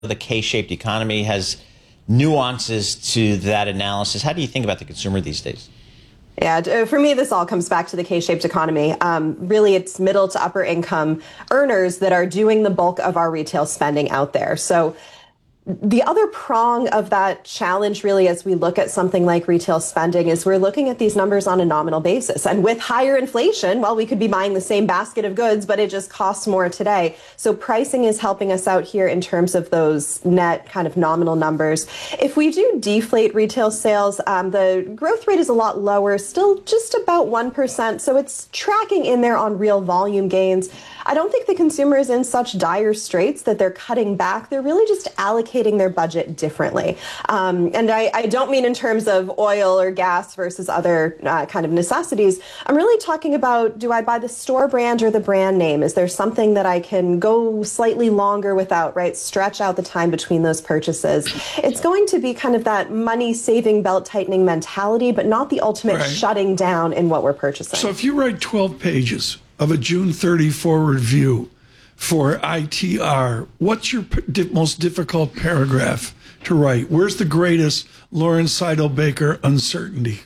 The K-shaped economy has nuances to that analysis. How do you think about the consumer these days? Yeah, for me, this all comes back to the K-shaped economy. Really, it's middle to upper income earners that are doing the bulk of our retail spending out there. So the other prong of that challenge, really, as we look at something like retail spending, is we're looking at these numbers on a nominal basis. And with higher inflation, well, we could be buying the same basket of goods, but it just costs more today. So pricing is helping us out here in terms of those net kind of nominal numbers. If we do deflate retail sales, the growth rate is a lot lower, still just about 1%. So it's tracking in there on real volume gains. I don't think the consumer is in such dire straits that they're cutting back. They're really just allocating their budget differently. And I don't mean in terms of oil or gas versus other kind of necessities. I'm really talking about, do I buy the store brand or the brand name? Is there something that I can go slightly longer without, right? Stretch out the time between those purchases. It's going to be kind of that money-saving, belt-tightening mentality, but not the ultimate shutting down in what we're purchasing. So if you write 12 pages of a June 30 forward view for ITR, what's your most difficult paragraph to write? Where's the greatest Lauren Seidel-Baker uncertainty?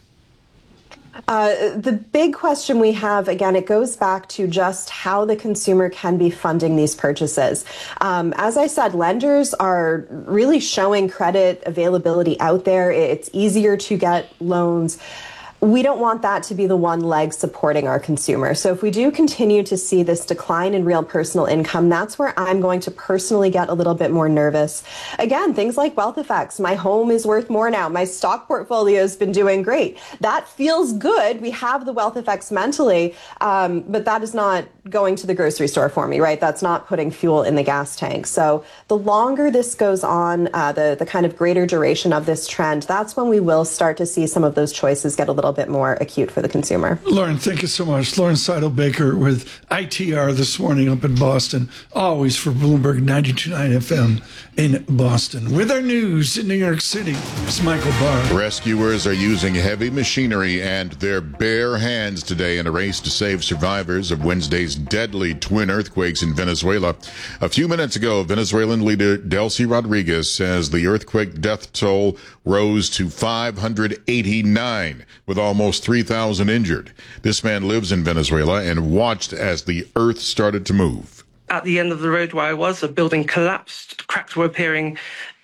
The big question we have, again, it goes back to just how the consumer can be funding these purchases. As I said, lenders are really showing credit availability out there. It's easier to get loans. We don't want that to be the one leg supporting our consumer. So if we do continue to see this decline in real personal income, that's where I'm going to personally get a little bit more nervous. Again, things like wealth effects. My home is worth more now. My stock portfolio has been doing great. That feels good. We have the wealth effects mentally, but that is not going to the grocery store for me, right? That's not putting fuel in the gas tank. So the longer this goes on, the kind of greater duration of this trend, that's when we will start to see some of those choices get a little bit more acute for the consumer. Lauren, thank you so much. Lauren Seidel-Baker with ITR this morning up in Boston, always for Bloomberg 92.9 FM in Boston. With our news in New York City, it's Michael Barr. Rescuers are using heavy machinery and their bare hands today in a race to save survivors of Wednesday's deadly twin earthquakes in Venezuela. A few minutes ago, Venezuelan leader Delcy Rodriguez says the earthquake death toll rose to 589, with almost 3,000 injured. This man lives in Venezuela and watched as the earth started to move. At the end of the road where I was, a building collapsed. Cracks were appearing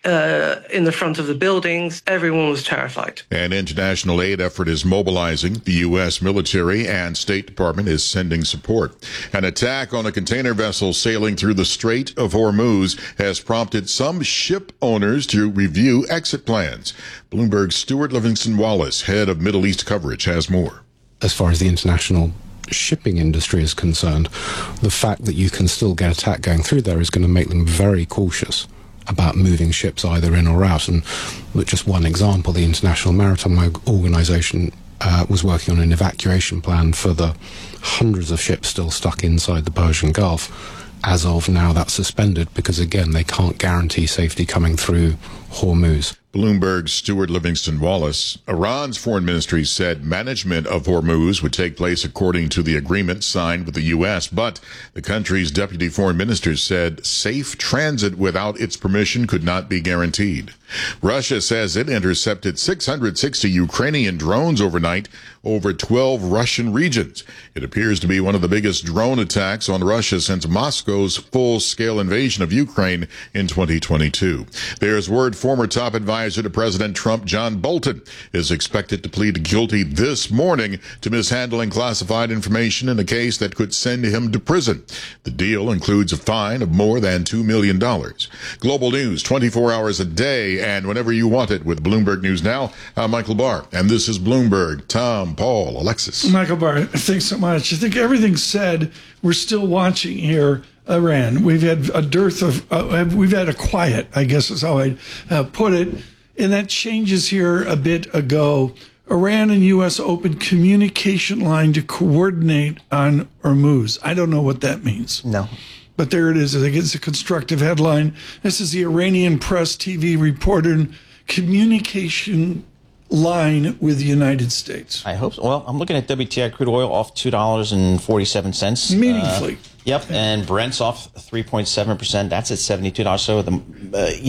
in the front of the buildings. Everyone was terrified. An international aid effort is mobilizing. The U.S. military and State Department is sending support. An attack on a container vessel sailing through the Strait of Hormuz has prompted some ship owners to review exit plans. Bloomberg's Stuart Livingston Wallace, head of Middle East coverage, has more. As far as the international shipping industry is concerned, the fact that you can still get attack going through there is going to make them very cautious about moving ships either in or out. And with just one example, the International Maritime Organization was working on an evacuation plan for the hundreds of ships still stuck inside the Persian Gulf. As of now, that's suspended because, again, they can't guarantee safety coming through Hormuz. Bloomberg's Stuart Livingston Wallace. Iran's foreign ministry said management of Hormuz would take place according to the agreement signed with the U.S., but the country's deputy foreign minister said safe transit without its permission could not be guaranteed. Russia says it intercepted 660 Ukrainian drones overnight over 12 Russian regions. It appears to be one of the biggest drone attacks on Russia since Moscow's full-scale invasion of Ukraine in 2022. There's word former top advisor to President Trump, John Bolton, is expected to plead guilty this morning to mishandling classified information in a case that could send him to prison. The deal includes a fine of more than $2 million. Global news 24 hours a day and whenever you want it with Bloomberg News Now. I'm Michael Barr, and this is Bloomberg. Tom, Paul, Alexis. Michael Barr, thanks so much. I think everything's said. We're still watching here Iran. We've had a dearth of, we've had a quiet, I guess is how I'd put it. And that changes here a bit ago. Iran and U.S. opened communication line to coordinate on Hormuz. I don't know what that means. No. But there it is. I think it's a constructive headline. This is the Iranian Press TV reporter. Communication line with the United States. I hope so. Well, I'm looking at WTI crude oil off $2.47. Meaningfully. Yep, and Brent's off 3.7%. That's at $72. So the